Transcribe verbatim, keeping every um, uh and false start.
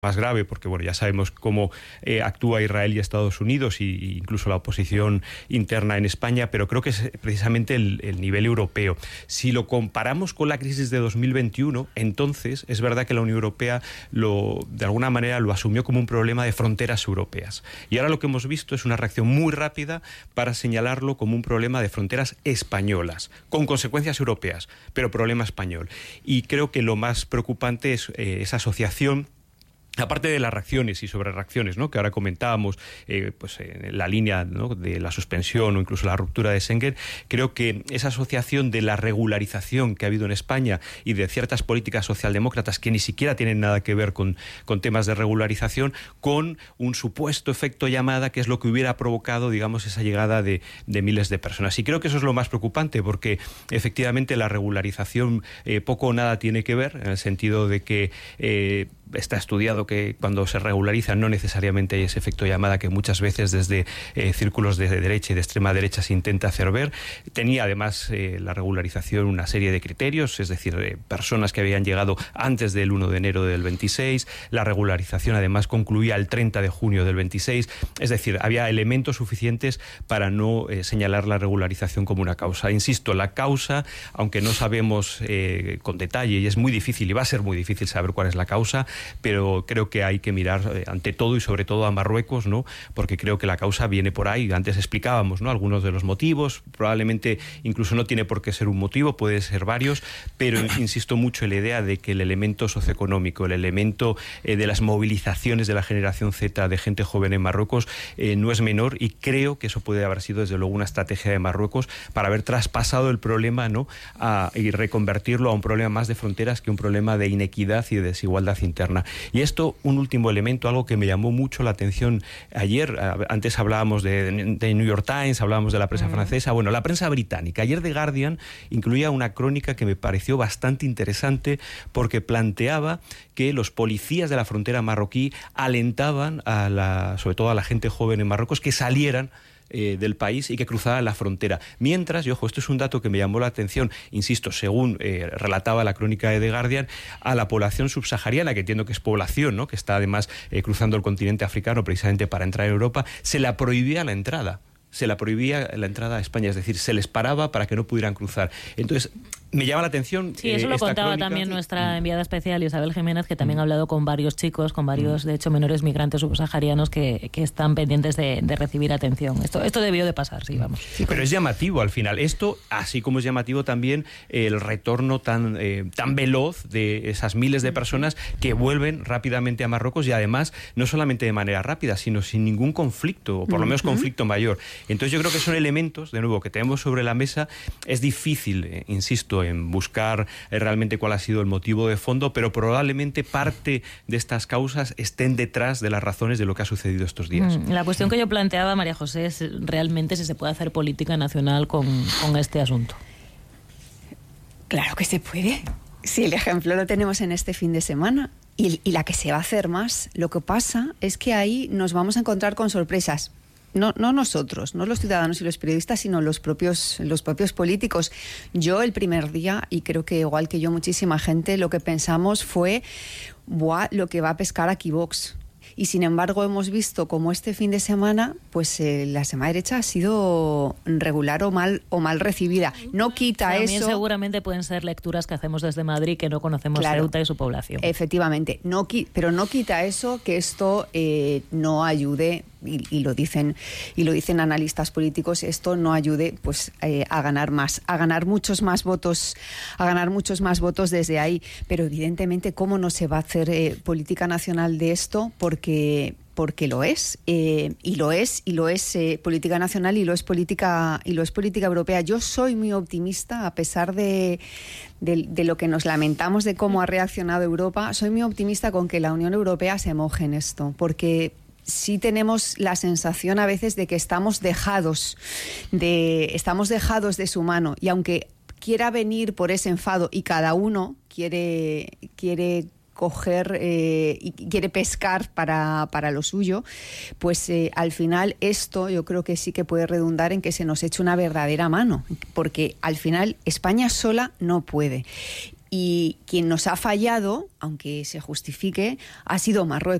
más grave, porque bueno, ya sabemos cómo eh, actúa Israel y Estados Unidos, y, y incluso la oposición interna en España, pero creo que es precisamente el, el nivel europeo. Si lo comparamos con la crisis de dos mil veintiuno, entonces es verdad que la Unión Europea lo, de alguna manera lo asumió como un problema de fronteras europeas. Y ahora lo que hemos visto es una reacción muy rápida para señalarlo como un problema de fronteras españolas, con consecuencias europeas, pero problema español. Y creo que lo más preocupante es eh, esa asociación. Aparte de las reacciones y sobre reacciones, ¿no?, que ahora comentábamos, eh, pues en la línea, ¿no?, de la suspensión o incluso la ruptura de Schengen, creo que esa asociación de la regularización que ha habido en España y de ciertas políticas socialdemócratas que ni siquiera tienen nada que ver con, con temas de regularización, con un supuesto efecto llamada, que es lo que hubiera provocado, digamos, esa llegada de, de miles de personas. Y creo que eso es lo más preocupante, porque efectivamente la regularización eh, poco o nada tiene que ver, en el sentido de que eh, está estudiado que cuando se regulariza no necesariamente hay ese efecto llamada que muchas veces desde eh, círculos de derecha y de extrema derecha se intenta hacer ver. Tenía además eh, la regularización una serie de criterios, es decir, eh, personas que habían llegado antes del uno de enero del veintiséis, la regularización además concluía el treinta de junio del veintiséis, es decir, había elementos suficientes para no eh, señalar la regularización como una causa. Insisto, la causa, aunque no sabemos eh, con detalle, y es muy difícil y va a ser muy difícil saber cuál es la causa, pero creo que hay que mirar eh, ante todo y sobre todo a Marruecos, ¿no?, porque creo que la causa viene por ahí. Antes explicábamos, ¿no?, algunos de los motivos, probablemente incluso no tiene por qué ser un motivo, puede ser varios, pero insisto mucho en la idea de que el elemento socioeconómico, el elemento eh, de las movilizaciones de la generación Z de gente joven en Marruecos eh, no es menor, y creo que eso puede haber sido desde luego una estrategia de Marruecos para haber traspasado el problema, ¿no?, a, y reconvertirlo a un problema más de fronteras que un problema de inequidad y de desigualdad interna. Y esto, un último elemento, algo que me llamó mucho la atención ayer. Antes hablábamos de, de New York Times, hablábamos de la prensa mm. francesa, bueno, la prensa británica. Ayer The Guardian incluía una crónica que me pareció bastante interesante, porque planteaba que los policías de la frontera marroquí alentaban a la, sobre todo a la gente joven en Marruecos, que salieran Eh, del país y que cruzara la frontera. Mientras, y ojo, esto es un dato que me llamó la atención, insisto, según eh, relataba la crónica de The Guardian, a la población subsahariana, que entiendo que es población, ¿no?, que está además eh, cruzando el continente africano precisamente para entrar en Europa, se la prohibía la entrada. Se la prohibía la entrada a España, es decir, se les paraba para que no pudieran cruzar. Entonces, me llama la atención. Sí, eso eh, lo esta contaba crónica. también nuestra enviada especial Isabel Jiménez, que también ha hablado con varios chicos, con varios, de hecho, menores migrantes subsaharianos que, que están pendientes de, de recibir atención. Esto, esto debió de pasar, sí, vamos. Sí, pero es llamativo al final. Esto, así como es llamativo también el retorno tan, eh, tan veloz de esas miles de personas que vuelven rápidamente a Marruecos, y además, no solamente de manera rápida, sino sin ningún conflicto, o por lo menos conflicto mayor. Entonces yo creo que son elementos, de nuevo, que tenemos sobre la mesa. Es difícil, eh, insisto, en buscar eh, realmente cuál ha sido el motivo de fondo, pero probablemente parte de estas causas estén detrás de las razones de lo que ha sucedido estos días. Mm, la cuestión que yo planteaba, María José, es realmente si se puede hacer política nacional con, con este asunto. Claro que se puede. Si el ejemplo lo tenemos en este fin de semana. Y, y la que se va a hacer más. Lo que pasa es que ahí nos vamos a encontrar con sorpresas. No, no nosotros, no los ciudadanos y los periodistas, sino los propios, los propios políticos. Yo el primer día, y creo que igual que yo muchísima gente, lo que pensamos fue, ¡buah!, lo que va a pescar aquí Vox. Y sin embargo hemos visto como este fin de semana, pues eh, la extrema derecha ha sido regular o mal o mal recibida. No quita También eso. También seguramente pueden ser lecturas que hacemos desde Madrid, que no conocemos claro, Ceuta y su población. Efectivamente, no, pero no quita eso que esto eh, no ayude. Y, y lo dicen y lo dicen analistas políticos, esto no ayude pues eh, a ganar más, a ganar muchos más votos, a ganar muchos más votos desde ahí. Pero evidentemente, ¿cómo no se va a hacer eh, política nacional de esto? Porque porque lo es, eh, y lo es, y lo es eh, política nacional, y lo es política, y lo es política europea. Yo soy muy optimista, a pesar de, de, de lo que nos lamentamos de cómo ha reaccionado Europa, soy muy optimista con que la Unión Europea se moje en esto, porque sí tenemos la sensación a veces de que estamos dejados de, estamos dejados de su mano, y aunque quiera venir por ese enfado y cada uno quiere, quiere coger eh, y quiere pescar para, para lo suyo, pues eh, al final esto yo creo que sí que puede redundar en que se nos eche una verdadera mano, porque al final España sola no puede. y quien nos ha fallado, aunque se justifique, ha sido Marruecos.